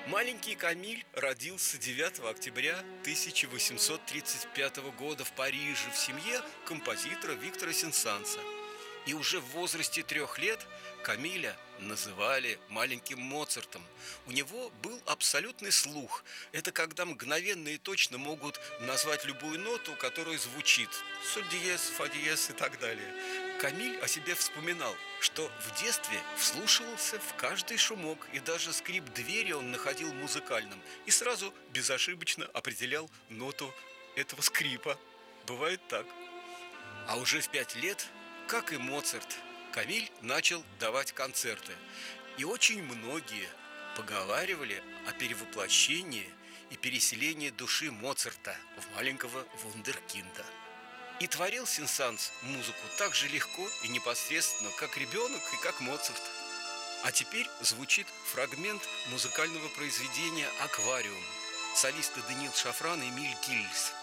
Маленький Камиль родился 9 октября 1835 года в Париже в семье композитора Виктора Сен-Санса. И уже в возрасте 3 лет Камиля называли маленьким Моцартом. У него был абсолютный слух. Это когда мгновенно и точно могут назвать любую ноту, которая звучит. Соль диез, фа диез и так далее. Камиль о себе вспоминал, что в детстве вслушивался в каждый шумок, и даже скрип двери он находил музыкальным и сразу безошибочно определял ноту этого скрипа. Бывает так. А уже в 5 лет, как и Моцарт, Камиль начал давать концерты. И очень многие поговаривали о перевоплощении и переселении души Моцарта в маленького вундеркинда. И творил Сен-Санс музыку так же легко и непосредственно, как ребенок и как Моцарт. А теперь звучит фрагмент музыкального произведения «Аквариум». Солисты Даниил Шафран и Эмиль Гильс.